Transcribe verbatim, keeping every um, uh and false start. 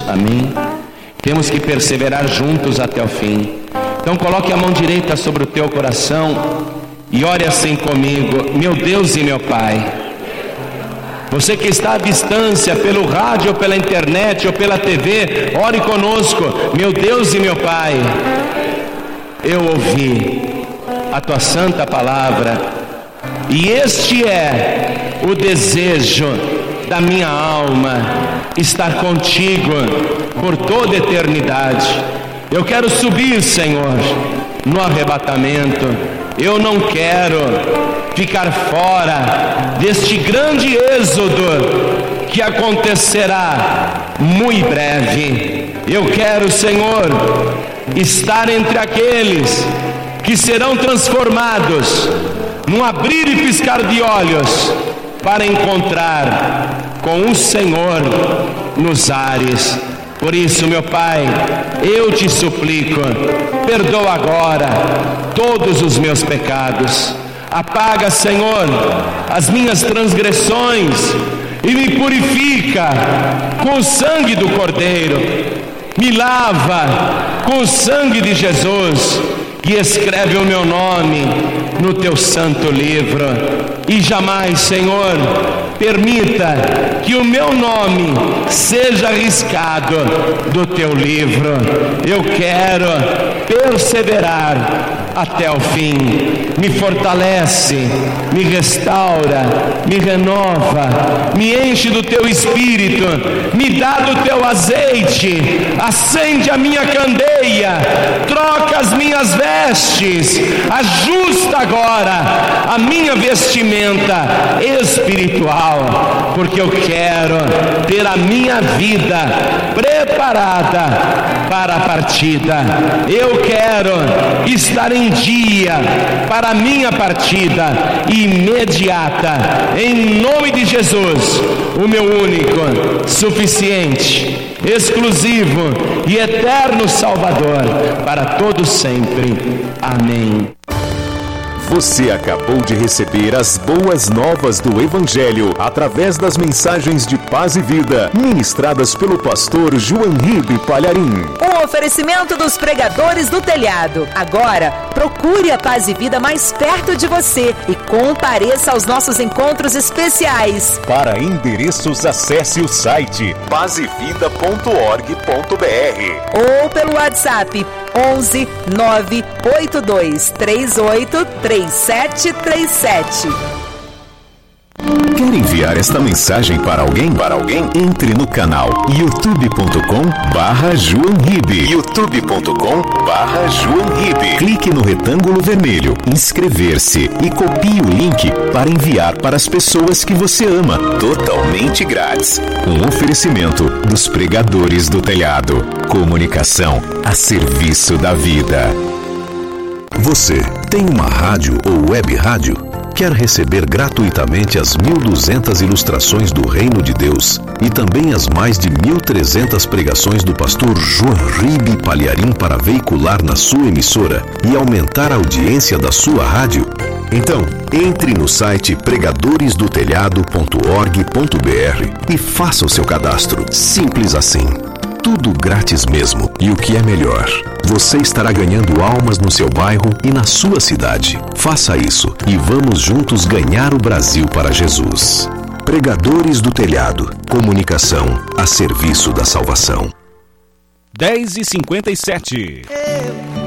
amém? Temos que perseverar juntos até o fim. Então coloque a mão direita sobre o teu coração e ore assim comigo: meu Deus e meu Pai. Você que está à distância, pelo rádio, ou pela internet, ou pela T V, ore conosco: meu Deus e meu Pai, eu ouvi a tua santa palavra, e este é o desejo da minha alma, estar contigo por toda a eternidade. Eu quero subir, Senhor, no arrebatamento. Eu não quero ficar fora deste grande êxodo que acontecerá muito breve. Eu quero, Senhor, estar entre aqueles que serão transformados num abrir e piscar de olhos para encontrar com o Senhor nos ares. Por isso, meu Pai, eu te suplico, perdoa agora todos os meus pecados. Apaga, Senhor, as minhas transgressões e me purifica com o sangue do Cordeiro. Me lava com o sangue de Jesus e escreve o meu nome no teu santo livro. E jamais, Senhor, permita que o meu nome seja riscado do teu livro. Eu quero perseverar até o fim. Me fortalece, me restaura, me renova, me enche do teu espírito, me dá do teu azeite, acende a minha candeia, troca as minhas vestes, ajusta agora a minha vestimenta espiritual, porque eu quero ter a minha vida preparada para a partida. Eu quero estar em dia para a minha partida imediata, em nome de Jesus, o meu único, suficiente, exclusivo e eterno Salvador, para todos sempre. Amém. Você acabou de receber as boas novas do Evangelho através das mensagens de paz e vida ministradas pelo pastor João Ribe Palharim. Um oferecimento dos pregadores do telhado. Agora, procure a Paz e Vida mais perto de você e compareça aos nossos encontros especiais. Para endereços, acesse o site paz e vida ponto org ponto br ou pelo WhatsApp onze nove oito dois três oito três sete três sete. Quer enviar esta mensagem para alguém? Para alguém? Entre no canal youtube ponto com barra João Ribe. youtube ponto com barra João Ribe. Clique no retângulo vermelho, inscrever-se e copie o link para enviar para as pessoas que você ama, totalmente grátis. Um oferecimento dos pregadores do telhado. Comunicação a serviço da vida. Você tem uma rádio ou web rádio? Quer receber gratuitamente as mil e duzentas ilustrações do Reino de Deus e também as mais de mil e trezentas pregações do pastor João Ribe Palharim para veicular na sua emissora e aumentar a audiência da sua rádio? Então, entre no site pregadores do telhado ponto org ponto br e faça o seu cadastro. Simples assim. Tudo grátis mesmo. E o que é melhor, você estará ganhando almas no seu bairro e na sua cidade. Faça isso e vamos juntos ganhar o Brasil para Jesus. Pregadores do Telhado. Comunicação a serviço da salvação. dez e cinquenta e sete.